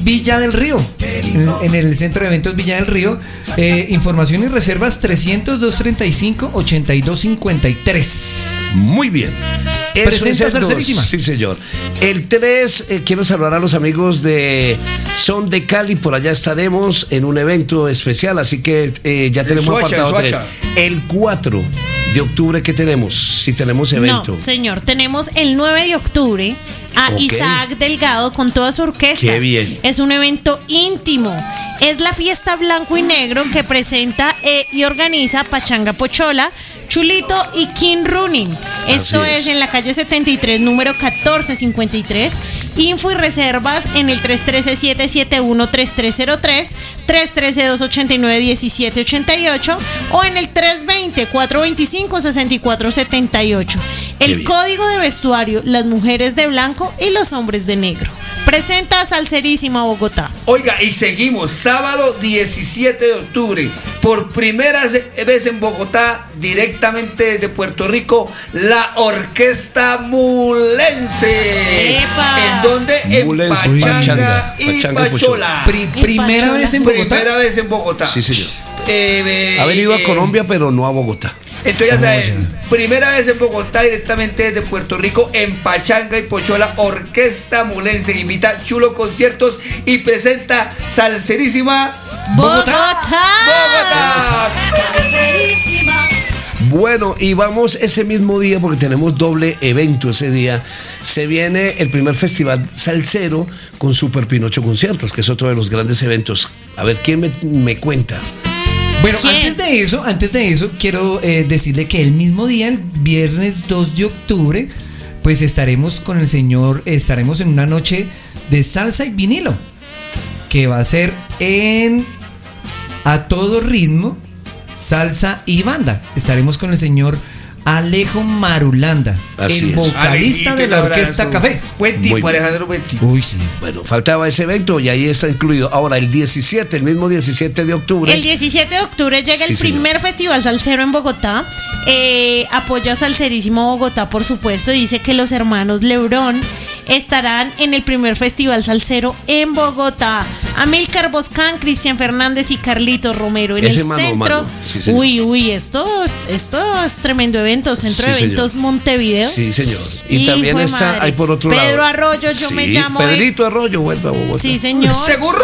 Villa del Río, en el centro de eventos Villa del Río. Información y reservas 300-235-8253. Muy bien. Presenta Salserísima. Sí, señor. El 3, quiero saludar a los amigos de Son de Cali. Por allá estaremos en un evento especial, así que ya tenemos apartado 3. El 4 de octubre, ¿qué tenemos? Si tenemos evento. No, señor, tenemos el 9 de octubre a Isaac Delgado con toda su orquesta. Qué bien. Es un evento íntimo. Es la fiesta blanco y negro que presenta y organiza Pachanga Pochola, Chulito y King Running. Esto es en la calle 73, número 1453. Info y reservas en el 313-771-3303, 313-289-1788 o en el 320-425-6478. El código de vestuario: las mujeres de blanco y los hombres de negro. Presenta Salserísima Bogotá. Oiga, y seguimos, sábado 17 de octubre, por primera vez en Bogotá, directamente desde Puerto Rico, la Orquesta Mulense. ¡Epa! ¿En dónde? En Pachanga y Pochola. Primera vez en Bogotá. Primera vez en Bogotá. Sí, señor. Ha venido a Colombia, pero no a Bogotá. Entonces ya saben, primera vez en Bogotá, directamente desde Puerto Rico, en Pachanga y Pochola, Orquesta Mulense invita Chulo Conciertos y presenta Salserísima Bogotá. Salserísima. Bueno, y vamos ese mismo día, porque tenemos doble evento ese día. Se viene el primer festival salsero con Super Pinocho Conciertos, que es otro de los grandes eventos. A ver, ¿quién me cuenta? Bueno, antes de eso, quiero decirle que el mismo día, el viernes 2 de octubre, pues estaremos en una noche de salsa y vinilo, que va a ser a todo ritmo, salsa y banda. Estaremos con el señor Alejo Marulanda, el vocalista de la Orquesta Café. Buen tipo, Alejandro, buen tipo. Uy, sí. Bueno, faltaba ese evento y ahí está incluido. Ahora, el mismo 17 de octubre. El 17 de octubre llega el primer festival salsero en Bogotá. Apoya Salserísimo Bogotá, por supuesto. Dice que los hermanos Lebrón estarán en el primer festival salsero en Bogotá. Amílcar Boscán, Cristian Fernández y Carlitos Romero en ese el centro. Sí, uy, esto es tremendo evento. Centro de Eventos Montevideo. Sí, señor. Y también está ahí por otro lado Pedro Arroyo, me llamo. Pedrito Arroyo vuelve a Bogotá. Sí, señor. ¿Seguro?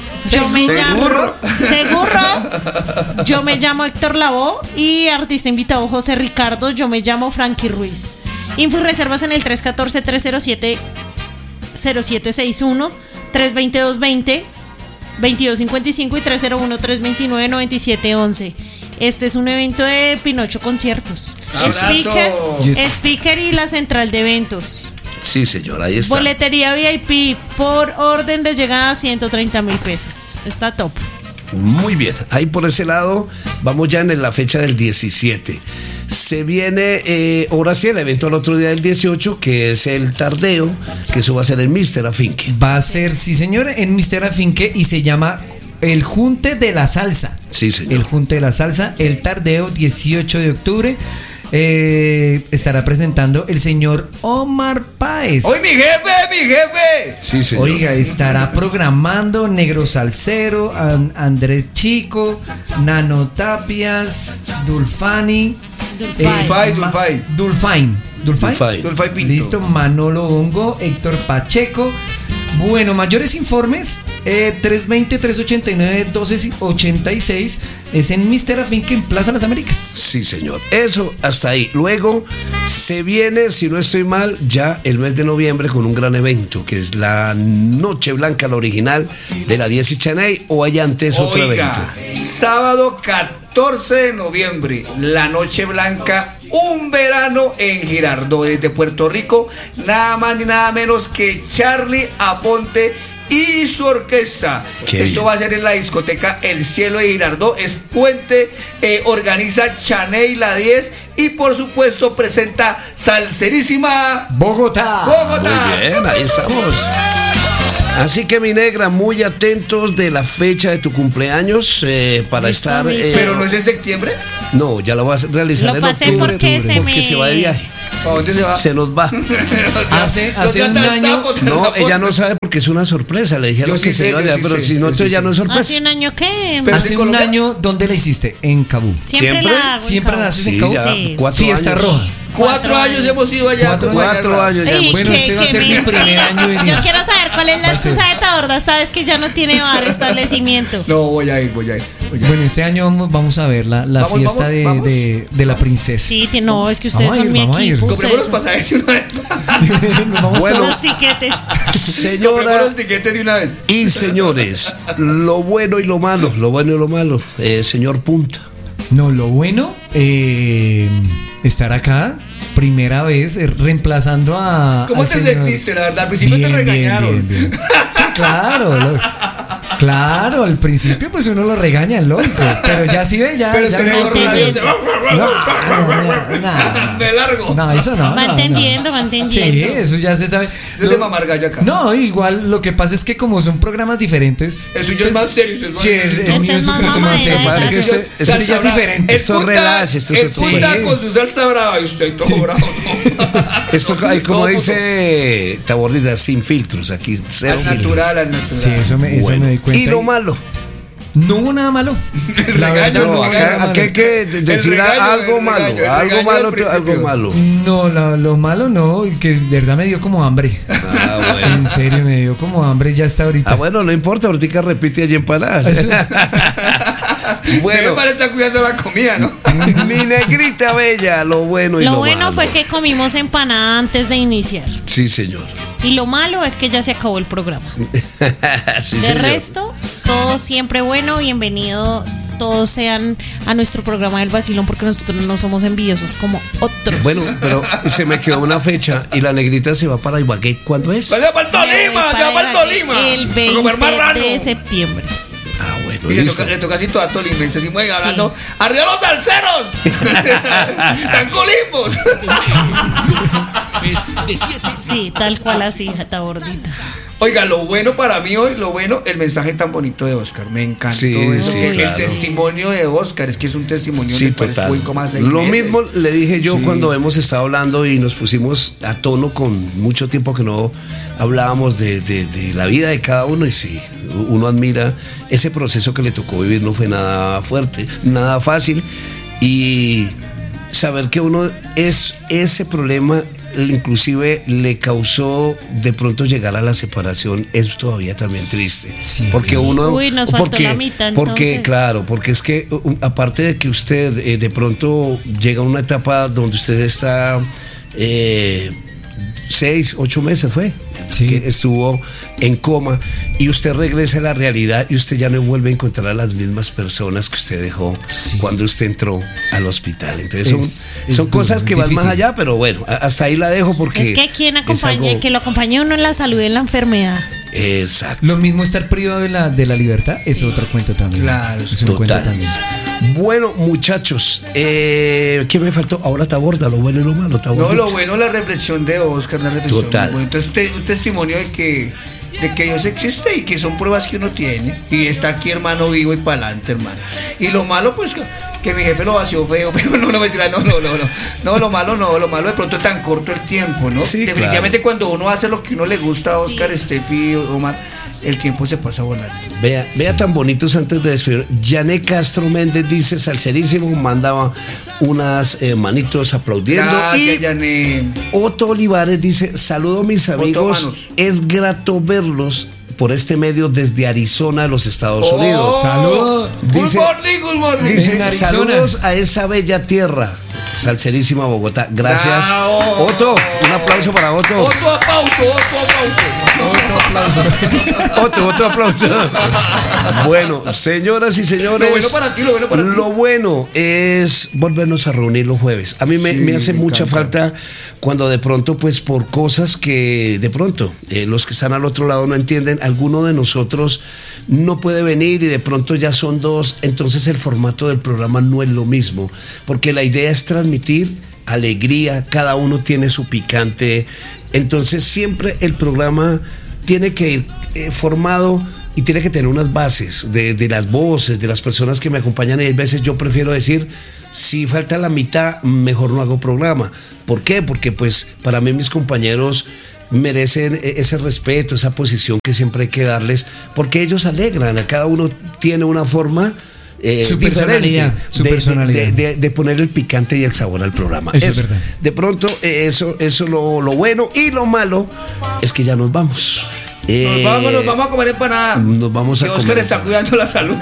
Yo me llamo Héctor Lavoe y artista invitado José Ricardo. Yo me llamo Frankie Ruiz. Info y reservas en el 314-307-0761, 320-220, 2255 y 301-329-9711. Este es un evento de Pinocho Conciertos. Speaker y la central de eventos. Sí, señor, ahí está. Boletería VIP por orden de llegada, 130,000 pesos. Está top. Muy bien, ahí por ese lado vamos ya en la fecha del 17. Se viene, ahora sí, el evento al otro día del 18, que es el tardeo, que eso va a ser en Mr. Afinque. Va a ser, sí señor, en Mr. Afinque y se llama El Junte de la Salsa. Sí, señor. El Junte de la Salsa, el tardeo, 18 de octubre. Estará presentando el señor Omar Páez. ¡Oye, mi jefe! Sí, señor. Oiga, estará programando Negro Salsero, Andrés Chico, Nano Tapias, Dulfai Pinto. Listo, Manolo Hongo, Héctor Pacheco. Bueno, mayores informes 320-389-1286 es en Mr. Afinque en Plaza Las Américas. Sí, señor. Eso hasta ahí. Luego se viene, si no estoy mal, ya el mes de noviembre con un gran evento, que es la Noche Blanca, la original de la 10 y Chaney, o hay antes otro evento. Sábado 14 de noviembre, la Noche Blanca, un verano en Girardot, desde Puerto Rico, nada más ni nada menos que Charlie Aponte y su orquesta. Esto va a ser en la discoteca El Cielo de Girardot. Es puente, organiza Chaney la 10 y por supuesto presenta Salserísima Bogotá. Muy bien, ahí estamos. Así que mi negra, muy atentos de la fecha de tu cumpleaños para estar. ¿Pero no es en septiembre? No, ya lo vas a realizar Lo en pasé octubre. porque Se va de viaje. ¿A dónde se va? Se nos va. Hace un año. No, ella no sabe porque es una sorpresa. Le dijeron que se iba a viajar, pero si no, entonces ya no es sorpresa. ¿Hace un año qué? Pero Hace en un Colombia. año, ¿dónde la hiciste? En Cabú. Siempre la hago en ¿Siempre Cabo. la haces Sí, en Cabú? ya, Sí. 4 Fiesta años. roja. 4 años hemos ido allá. 4 años ya Ey, hemos Bueno, ¿qué- este va a qué ser mi me- primer año. Yo quiero saber cuál es la Va a ser. excusa de Taborda esta vez que ya no tiene bar establecimiento. No, voy a ir. Bueno, este año vamos a ver la Vamos, fiesta vamos. de la princesa. Sí, no, es que ustedes Vamos a son ir, mi vamos a ir. equipo. Compremos los ustedes pasajes de una vez. Nos vamos Bueno. son los tiquetes. Compremos Señora los tiquetes de una vez. y señores, lo bueno y lo malo, señor Punta. No, lo bueno, estar acá, primera vez, reemplazando a. ¿Cómo al te señor. sentiste? La verdad, al principio te regañaron. Bien. Sí, claro. Claro, al principio pues uno lo regaña, lógico. Pero ya sí ve, ya. Pero ya te veo entiende. raro. De largo. No, eso no. Va no, entendiendo, no. va entendiendo. Sí, eso ya se sabe. Eso es de mamar gallo acá. No, igual lo que pasa es que como son programas diferentes. El suyo es más serio. Eso es más Sí, serio. el Este mío es es un más poco más mamadera, serio. es Es que que este ya es diferente. Esto es relax, esto es el otro punta juego. con su salsa brava y usted todo bravo. ¿no? Esto, como Todo dice Tabordita, sin filtros aquí. Cero Al filtros. natural, al natural. Sí, eso me doy cuenta. Y lo malo. No hubo nada malo. La regaño, verdad, No, hubo nada acá malo. hay que decir regaño, algo el malo, regaño, el algo regaño malo, del algo principio. malo. No, lo malo no, que de verdad me dio como hambre. Ah, bueno. En serio, me dio como hambre ya hasta ahorita. Ah, bueno, no importa, ahorita repite allí empanadas. Bueno, Bueno, para estar cuidando la comida, ¿no? mi negrita bella, lo bueno y lo Lo bueno malo. fue que comimos empanada antes de iniciar. Sí, señor. Y lo malo es que ya se acabó el programa. Sí, De señor. resto, todo siempre bueno. Bienvenidos todos sean a nuestro programa del Vacilón, porque nosotros no somos envidiosos como otros. Bueno, pero se me quedó una fecha y la negrita se va para Ibagué. ¿Cuándo es? ¡Se va para el Tolima! ¡Se va para el Tolima! El A comer 20 marrano. de septiembre. Ah, bueno, Y le listo. toca así toda tolimense, así muy hablando. ¡Arriba los salseros! ¡Tan colimbos! Sí, tal cual así, Tabordita. Oiga, lo bueno para mí hoy, el mensaje tan bonito de Oscar. Me encantó Sí, eso, sí, que el claro. testimonio de Oscar, es que es un testimonio Sí, de parece total. buen como hace Lo 6 meses. mismo le dije yo Sí. cuando hemos estado hablando y nos pusimos a tono con mucho tiempo que no hablábamos de la vida de cada uno y sí, uno admira ese proceso que le tocó vivir, no fue nada fuerte, nada fácil y saber que uno es ese problema inclusive le causó de pronto llegar a la separación es todavía también triste. Sí. Porque uno Uy, nos faltó la mitad, porque entonces. claro, porque es que aparte de que usted de pronto llega a una etapa donde usted está 6, 8 meses fue Sí. que estuvo en coma y usted regresa a la realidad y usted ya no vuelve a encontrar a las mismas personas que usted dejó Sí. cuando usted entró al hospital. Entonces Es son duro, cosas es que van más difícil. allá, pero bueno, hasta ahí la dejo porque Es que quien es acompañe, algo- que lo acompañe a uno en la salud y en la enfermedad. Exacto. Lo mismo estar privado de la libertad es otro cuento también. Claro, es un cuento Total. también. Bueno, muchachos, ¿qué me faltó? Ahora te aborda lo bueno y lo malo. Te No, aborda. lo bueno, la reflexión de Oscar, una reflexión Total. muy bonita. Entonces, un testimonio de que Dios existe y que son pruebas que uno tiene. Y está aquí, hermano, vivo y para adelante, hermano. Y lo malo, pues, que mi jefe lo vació feo, pero no, mentira, no. No, lo malo de pronto es tan corto el tiempo, ¿no? Sí, Definitivamente cuando uno hace lo que uno le gusta a Oscar, Steffi, Omar, el tiempo se pasa volando. Vea tan bonitos antes de despedir. Jané Castro Méndez dice salserísimo, mandaba unas manitos aplaudiendo. Gracias, Y Yané. Otto Olivares dice, saludo mis amigos, manos. es grato verlos por este medio desde Arizona, los Estados Unidos. Saludos. Dice- Good morning. Dice, En Arizona. saludos a esa bella tierra, salserísima Bogotá. Gracias. Bravo. Otto, un aplauso para Otto. Otro aplauso. Otro aplauso. Bueno, señoras y señores. Lo bueno para ti, lo bueno para ti. Lo bueno es volvernos a reunir los jueves. A mí me hace me mucha encanta. falta cuando de pronto, pues por cosas que de pronto los que están al otro lado no entienden, alguno de nosotros no puede venir y de pronto ya son dos, entonces el formato del programa no es lo mismo, porque la idea es transmitir alegría, cada uno tiene su picante, entonces siempre el programa tiene que ir formado y tiene que tener unas bases de las voces, de las personas que me acompañan. Y hay veces yo prefiero decir, si falta la mitad, mejor no hago programa. ¿Por qué? Porque pues para mí mis compañeros merecen ese respeto, esa posición que siempre hay que darles, porque ellos alegran, cada uno tiene una forma su personalidad, de poner el picante y el sabor al programa. Eso es verdad. De pronto, eso lo bueno, y lo malo es que ya nos vamos. Nos vamos a comer empanada. Nos vamos a que comer. Oscar está cuidando la salud.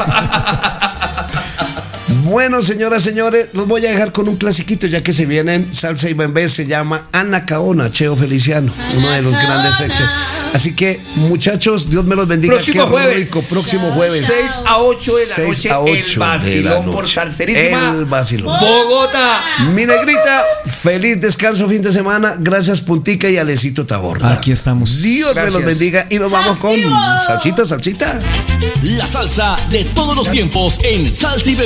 Bueno, señoras, señores, los voy a dejar con un clasiquito, ya que se vienen salsa y bembé. Se llama Ana Caona, Cheo Feliciano, uno de los grandes exes. Así que, muchachos, Dios me los bendiga. Próximo jueves. Próximo jueves. 6 a 8 de la 6 noche. a 8 el vacilón por Salserísima. El vacilón. Bogotá. Mi negrita, feliz descanso fin de semana. Gracias, Puntica y Alecito Taborda. Aquí estamos. Dios me los bendiga. Y nos vamos con salsita. La salsa de todos los tiempos en Salsa y Bembé.